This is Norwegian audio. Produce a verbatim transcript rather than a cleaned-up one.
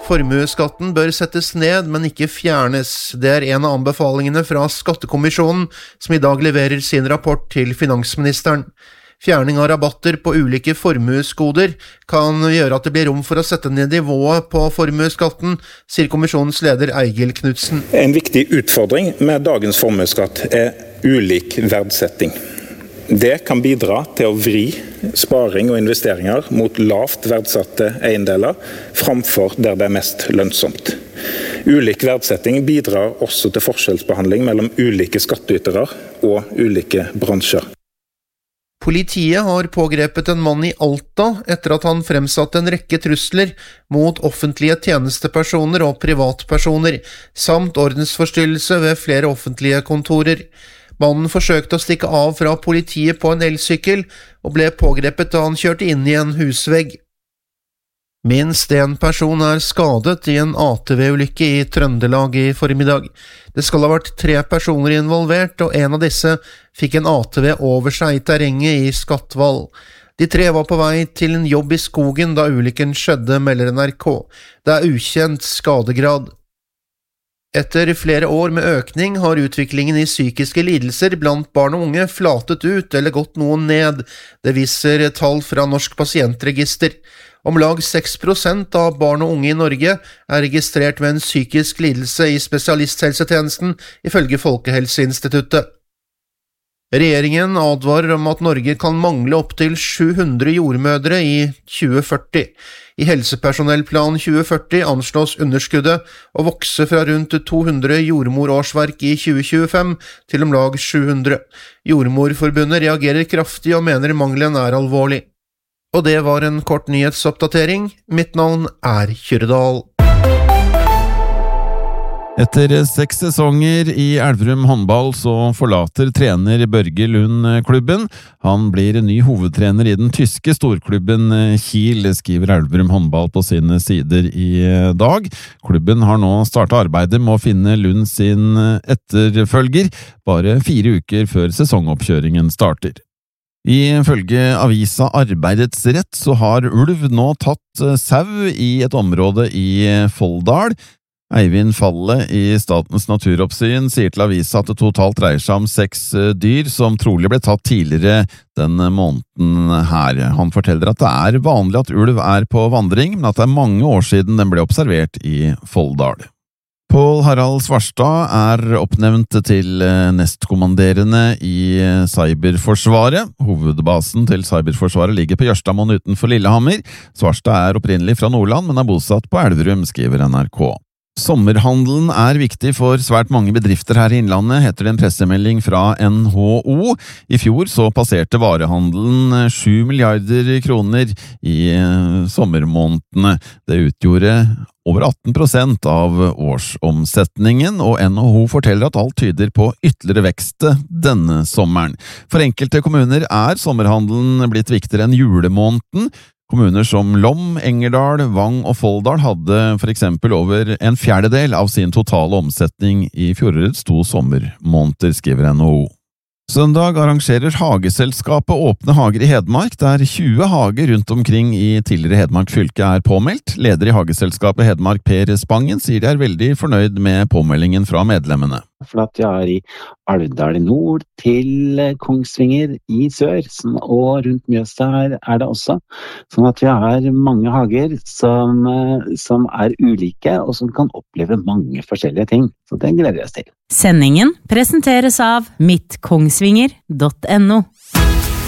Formueskatten bør settes ned, men ikke fjernes. Det er en av anbefalingene fra Skattekommisjonen, som i dag leverer sin rapport til finansministeren. Fjerning av rabatter på ulike formuesgoder kan gjøre at det blir rom for å sette ned nivået på formueskatten, sier kommisjonens leder Eigil Knudsen. En viktig utfordring med dagens formuesskatt er ulik verdsetting. Det kan bidra til å vri sparing og investeringer mot lavt verdsatte eiendeler framfor der det er mest lønnsomt. Ulik verdsetting bidrar også til forskjellsbehandling mellom ulike skattytere og ulike bransjer. Politiet har pågrepet en mann i Alta etter at han fremsatte en rekke trusler mot offentlige tjenestepersoner og privatpersoner, samt ordensforstyrrelse ved flere offentlige kontorer. Mannen forsøkte å stikke av fra politiet på en elsykkel og ble pågrepet da han kjørte inn i en husvegg. Minst en person er skadet i en A T V-ulykke i Trøndelag i formiddag. Det skal ha vært tre personer involvert, og en av disse fikk en A T V over seg i terrenget i Skatval. De tre var på vei til en jobb i skogen da ulykken skjedde, melder N R K. Det er ukjent skadegrad. Etter flere år med økning har utviklingen i psykiske lidelser blant barn og unge flatet ut eller gått noe ned. Det viser tall fra Norsk pasientregister. Om lag seks prosent av barn og unge i Norge er registrert med en psykisk lidelse i spesialisthelsetjenesten, ifølge Folkehelseinstituttet. Regjeringen advarer om at Norge kan mangle opp til sju hundre jordmødre i tjue førti. I Helsepersonellplan tjue førti anslås underskuddet å vokse fra rundt to hundre jordmorårsverk i tjue tjuefem til om lag sju hundre. Jordmorforbundet reagerer kraftig og mener mangelen er alvorlig. Og det var en kort nyhetsoppdatering. Mitt navn er Kyrredal. Etter seks sesonger i Elverum håndball så forlater trener Børge Lund klubben. Han blir ny hovedtrener i den tyske storklubben Kiel, skriver Elverum håndball på sine sider i dag. Klubben har nå startet arbeidet med å finne Lund sin etterfølger, bare fire uker før sesongoppkjøringen starter. Ifølge avisa Arbeidets Rett så har ulv nå tatt sau i et område i Folldal. Eivind Falle i Statens naturoppsyn sier til avisa at det totalt dreier seg om seks dyr som trolig ble tatt tidligere denne måneden her. Han forteller at det er vanlig at ulv er på vandring, men at det er mange år siden den ble observert i Folldal. Pål Harald Svarstad er oppnevnt til nestkommanderende i Cyberforsvaret. Hovedbasen til Cyberforsvaret ligger på Jørstadmoen utenfor Lillehammer. Svarstad er opprinnelig fra Nordland, men er bosatt på Elverum, skriver N R K. Sommerhandelen er viktig for svært mange bedrifter her i Innlandet, heter det en pressemelding fra N H O. I fjor så passerte varehandelen sju milliarder kroner i sommermånedene. Det utgjorde over atten prosent av årsomsetningen, og N H O forteller at alt tyder på ytterligere vekst denne sommeren. For enkelte kommuner er sommerhandelen blitt viktigere enn julemåneden. Kommuner som Lom, Engerdal, Vang og Folldal hadde for eksempel over en fjerdedel av sin totale omsetning i fjorårets to sommermåneder, skriver N H O. Søndag arrangerer Hageselskapet Åpne hager i Hedmark, der tjue hager rundt omkring i tidligere Hedmark fylke er påmeldt. Leder i Hageselskapet Hedmark, Per Spangen, sier de er veldig fornøyd med påmeldingen fra medlemmene. For at vi har i Alvdal i nord til Kongsvinger i sør, og rundt Mjøsa her er det også. Sånn at vi har mange hager som, som er ulike, og som kan oppleve mange forskjellige ting. Så det gleder jeg oss til. Sendingen presenteres av mitt kongsvinger punktum no.